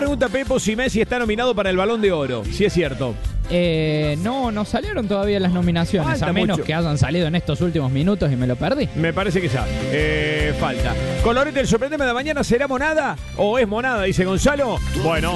pregunta Pepo si Messi está nominado para el Balón de Oro. Si es cierto. No salieron todavía las nominaciones, Falta a menos mucho. que hayan salido en estos últimos minutos y me lo perdí. Me parece que ya. Falta. Colorete, el sorprendeme de mañana, ¿será monada o es monada? Dice Gonzalo. Bueno,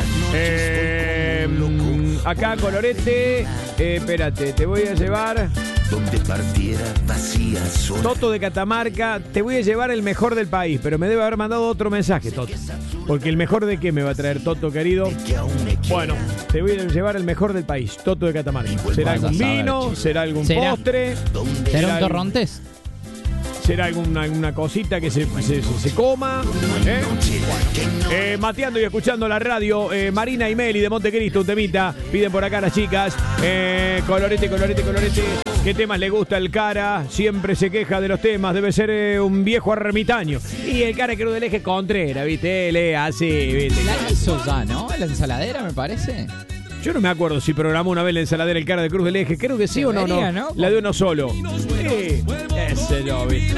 acá Colorete, espérate, te voy a llevar... Donde partiera vacía sola. Toto de Catamarca, te voy a llevar el mejor del país, pero me debe haber mandado otro mensaje, Toto. Porque el mejor de qué me va a traer Toto, querido. Bueno, te voy a llevar el mejor del país, Toto de Catamarca. ¿Será algún vino? ¿Será algún postre? ¿Será un torrontés? ¿Será alguna cosita que se coma? Mateando y escuchando la radio, Marina y Meli de Montecristo, un temita. Piden por acá las chicas. Colorete. ¿Qué temas le gusta el cara? Siempre se queja de los temas. Debe ser un viejo ermitaño. Y el cara Cruz del Eje Contreras, ¿viste? Él es así, ¿viste? La hizo ya, ¿no? La ensaladera, me parece. Yo no me acuerdo si programó una vez la ensaladera el cara de Cruz del Eje. Creo que sí. Debería, o no. ¿no? La de uno solo. Sí, ese no, ¿viste?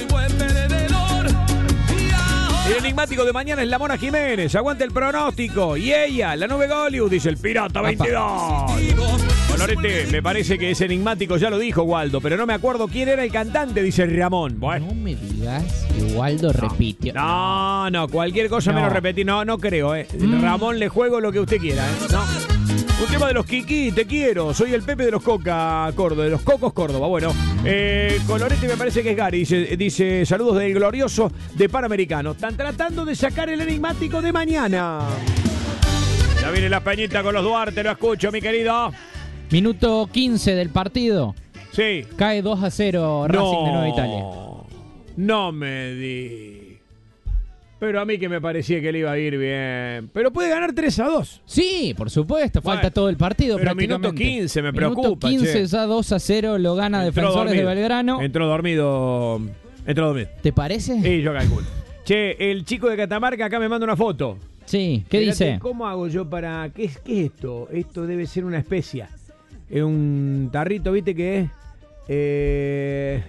El enigmático de mañana es la Mona Jiménez. Aguante el pronóstico. Y ella, la nube Golius, dice el Pirata 22. Colorete, me parece que es enigmático, ya lo dijo Waldo, pero no me acuerdo quién era el cantante, dice Ramón. Bueno. No me digas que Waldo repitió. No, cualquier cosa No. menos repetir. No creo, Ramón, le juego lo que usted quiera, No. Un tema de los Kiki, te quiero. Soy el Pepe de los Coca Córdoba, de los Cocos Córdoba. Bueno, Colorete me parece que es Gary. Dice saludos del glorioso de Panamericano. Están tratando de sacar el enigmático de mañana. Ya viene la Peñita con los Duarte, lo escucho, mi querido. Minuto 15 del partido. Sí. Cae 2-0 Racing de Nueva Italia. No me di. Pero a mí que me parecía que le iba a ir bien. Pero puede ganar 3-2. Sí, por supuesto, falta Bueno, todo el partido pero prácticamente. minuto 15 me Minuto preocupa, 15 che. ya 2-0 lo gana Defensores de Belgrano. Entró dormido. ¿Te parece? Sí, yo calculo. Che, el chico de Catamarca acá me manda una foto. Sí, ¿qué Fíjate, dice? ¿Cómo hago yo para...? ¿Qué es esto? Esto debe ser una especia. Es un tarrito, ¿viste qué es?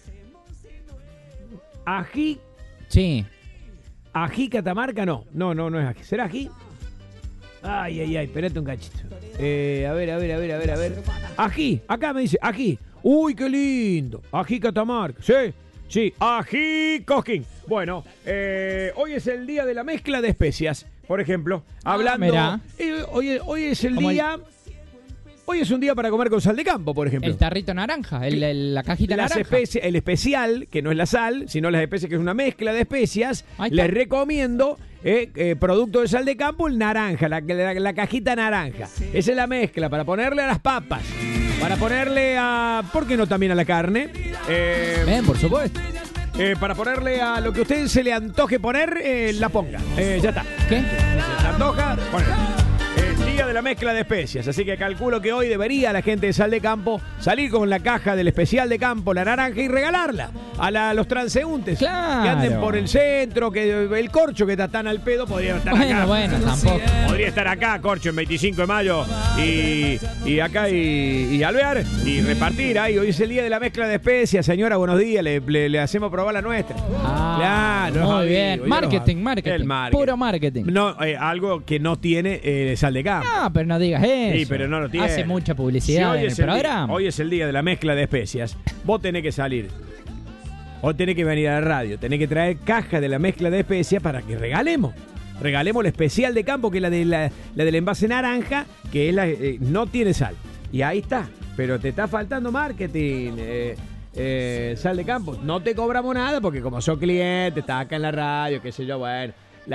Ají. Sí. ¿Ají Catamarca? No es ají. ¿Será ají? Ay, espérate un cachito. A ver. Ají, acá me dice, ají. Uy, qué lindo. Ají Catamarca, sí, ají Cosquín. Bueno, hoy es el día de la mezcla de especias, por ejemplo. Hablando... mirá. Hoy es el Como día... Hoy es un día para comer con sal de campo, por ejemplo. El tarrito naranja, la cajita Las naranja. especies, el especial, que no es la sal, sino las especies, que es una mezcla de especias. Ahí está. Les recomiendo, producto de sal de campo, el naranja, la cajita naranja. Esa es la mezcla para ponerle a las papas, para ponerle a... ¿Por qué no también a la carne? Por supuesto. Para ponerle a lo que a usted se le antoje poner, la ponga. Ya está. ¿Qué? ¿Se antoja? Ponele. Día de la mezcla de especias, así que calculo que hoy debería la gente de Sal de Campo salir con la caja del especial de campo, la naranja, y regalarla a los transeúntes. Claro. Que anden por el centro, que el corcho que está tan al pedo podría estar acá. Bueno, tampoco. Podría estar acá, corcho, en 25 de mayo y acá y alvear y repartir. Hoy es el día de la mezcla de especias, señora, buenos días, le hacemos probar la nuestra. Claro, muy bien. Marketing. El marketing. Puro marketing. No, algo que no tiene Sal de Campo. No, pero no digas eso. Sí, pero no lo tiene. Hace mucha publicidad en el programa. Hoy es el día de la mezcla de especias. Vos tenés que salir. Vos tenés que venir a la radio. Tenés que traer caja de la mezcla de especias para que regalemos. Regalemos la especial de campo, que es la del envase naranja, que es no tiene sal. Y ahí está. Pero te está faltando marketing. Sal de campo. No te cobramos nada porque como sos cliente, estás acá en la radio, qué sé yo, bueno.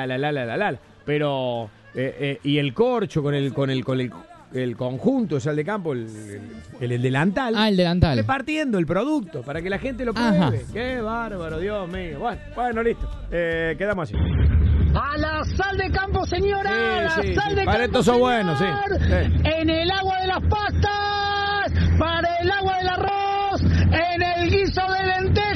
Pero... y el corcho con el conjunto de Sal de Campo, el delantal. El delantal. Repartiendo el producto para que la gente lo pruebe. Ajá. Qué bárbaro, Dios mío. Bueno, listo. Quedamos así. A la Sal de Campo, señora. Sí, Sal de para Campo, esto sos señor. bueno, sí. En el agua de las pastas, para el agua del arroz, en el guiso de lentejas.